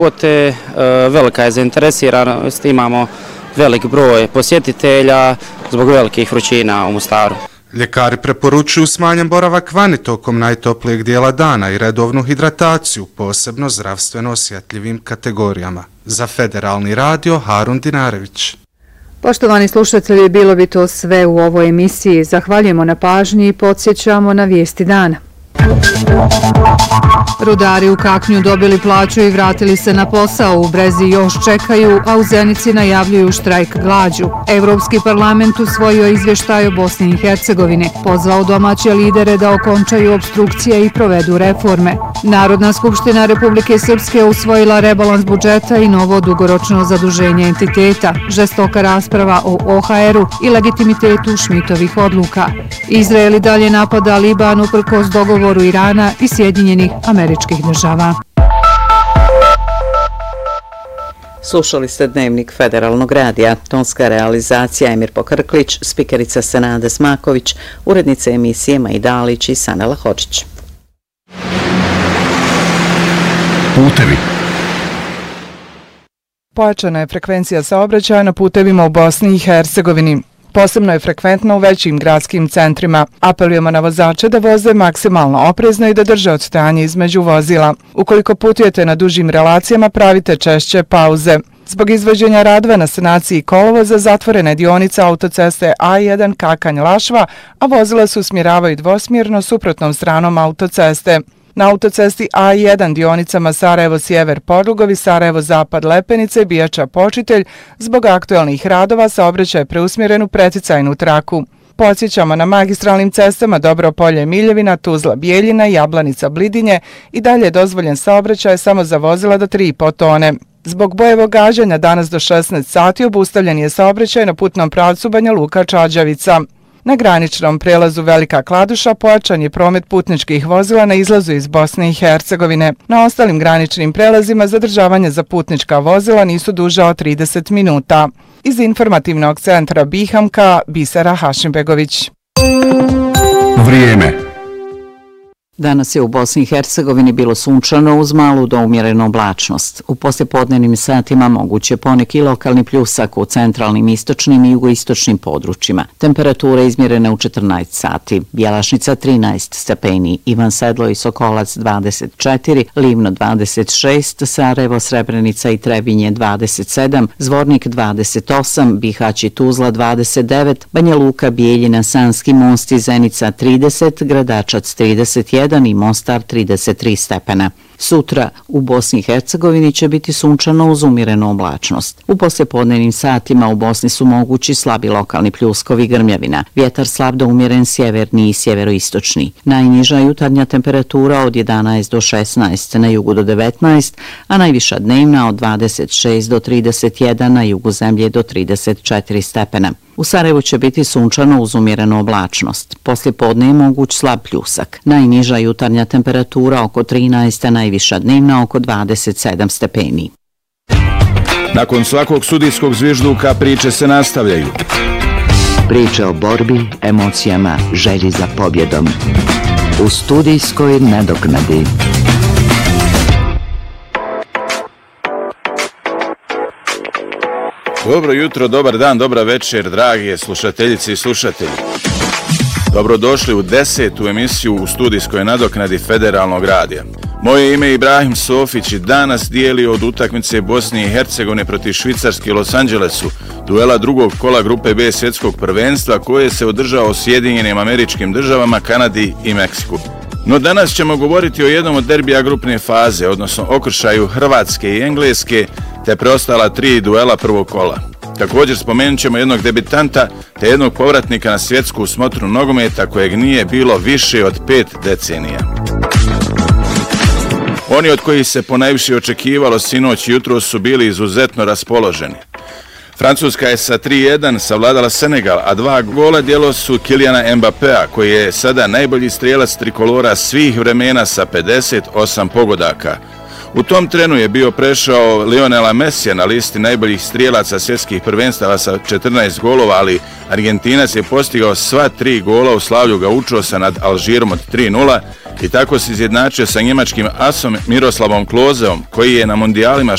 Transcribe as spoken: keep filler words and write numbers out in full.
Subote velika je zainteresiranost, imamo velik broj posjetitelja zbog velikih vrućina u Mostaru. Ljekari preporučuju smanjen boravak vani tokom najtoplijeg dijela dana i redovnu hidrataciju, posebno zdravstveno osjetljivim kategorijama. Za Federalni radio, Harun Dinarević. Poštovani slušatelji, bilo bi to sve u ovoj emisiji. Zahvaljujemo na pažnji i podsjećamo na vijesti dana. Rudari u Kaknju dobili plaću i vratili se na posao. U Brezi još čekaju, a u Zenici najavljuju štrajk glađu. Evropski parlament usvojio izvještaj o Bosni i Hercegovini. Pozvao domaće lidere da okončaju obstrukcije i provedu reforme. Narodna skupština Republike Srpske usvojila rebalans budžeta i novo dugoročno zaduženje entiteta. Žestoka rasprava o O H R-u i legitimitetu Šmitovih odluka. Izrael i dalje napada Liban uprkos dogovoru Irana i Sjedinjenih Američkih Država. Slušali ste Dnevnik Federalnog radija, tonska realizacija Emir Pokrklić, spikerica Senada Smaković, urednice emisije Maida Alić i Sanela Hočić. Putevi. Pojačana je frekvencija saobraćaja na putevima u Bosni i Hercegovini. Posebno je frekventno u većim gradskim centrima. Apelujemo na vozače da voze maksimalno oprezno i da drže odstojanje između vozila. Ukoliko putujete na dužim relacijama, pravite češće pauze. Zbog izvođenja radova na sanaciji kolovoza zatvorena je dionica autoceste A jedan Kakanj-Lašva, a vozila se usmjeravaju dvosmjerno suprotnom stranom autoceste. Na autocesti A jedan dionicama Sarajevo-Sjever Podlugovi, Sarajevo-Zapad Lepenice, Bijača-Počitelj, zbog aktualnih radova saobraćaj je preusmjeren u preticajnu traku. Podsjećamo, na magistralnim cestama Dobropolje-Miljevina, Tuzla-Bijeljina, Jablanica-Blidinje i dalje je dozvoljen saobraćaj samo za vozila do tri i po tone. Zbog bojevog gađanja danas do šesnaest sati obustavljen je saobraćaj na putnom pravcu Banja Luka-Čađavica. Na graničnom prelazu Velika Kladuša pojačan je promet putničkih vozila na izlazu iz Bosne i Hercegovine. Na ostalim graničnim prelazima zadržavanje za putnička vozila nisu duža od trideset minuta. Iz informativnog centra Bihamka, Bisera Hašimbegović. Vrijeme. Danas je u Bosni i Hercegovini bilo sunčano uz malu do umjerenu oblačnost. U poslijepodnevnim satima moguće poneki lokalni pljusak u centralnim, istočnim i jugoistočnim područjima. Temperature izmjerene u četrnaest sati. Bjelašnica trinaest stepeni, Ivan Sedlo i Sokolac dvadeset četiri, Livno dvadeset šest, Sarajevo, Srebrenica i Trebinje dvadeset sedam, Zvornik dvadeset osam, Bihać i Tuzla dvadeset devet, Banja Luka, Bijeljina, Sanski Most i Zenica trideset, Gradačac trideset jedan i Mostar trideset tri stepena. Sutra u Bosni i Hercegovini će biti sunčano uz umjerenu oblačnost. U poslijepodnevnim satima u Bosni su mogući slabi lokalni pljuskovi i grmljavina. Vjetar slab do umjeren sjeverni i sjeveroistočni. Najniža jutarnja temperatura od jedanaest do šesnaest, na jugu do devetnaest, a najviša dnevna od dvadeset šest do trideset jedan, na jugu zemlje do trideset četiri stepena. U Sarajevu će biti sunčano uz umjerenu oblačnost. Poslijepodne je moguć slab pljusak. Najniža jutarnja temperatura oko trinaest, a najviša dnevna oko dvadeset sedam stepeni. Nakon svakog sudijskog zvižduka priče se nastavljaju. Priče o borbi, emocijama, želji za pobjedom. U studijskoj nadoknadi. Dobro jutro, dobar dan, dobra večer, dragi slušateljice i slušatelji. Dobrodošli u desetu emisiju u studijskoj nadoknadi Federalnog radija. Moje ime je Ibrahim Sofić i danas dijeli od utakmice Bosne i Hercegovine protiv Švicarske u Los Angelesu, duela drugog kola grupe B svjetskog prvenstva koje se održao u Sjedinjenim Američkim Državama, Kanadi i Meksiku. No danas ćemo govoriti o jednom od derbija grupne faze, odnosno okršaju Hrvatske i Engleske, te preostala tri duela prvog kola. Također spomenut ćemo jednog debitanta, te jednog povratnika na svjetsku smotru nogometa kojeg nije bilo više od pet decenija. Oni od kojih se ponajviše očekivalo sinoć i jutro su bili izuzetno raspoloženi. Francuska je sa tri jedan savladala Senegal, a dva gola djelo su Kilijana Mbappéa, koji je sada najbolji strijelac trikolora svih vremena sa pedeset osam pogodaka. U tom trenu je bio prešao Lionela Messija na listi najboljih strijelaca svjetskih prvenstava sa četrnaest golova, ali Argentinac je postigao sva tri gola u slavlju Gaučosa nad Alžirom od tri nula i tako se izjednačio sa njemačkim asom Miroslavom Klozeom, koji je na mondijalima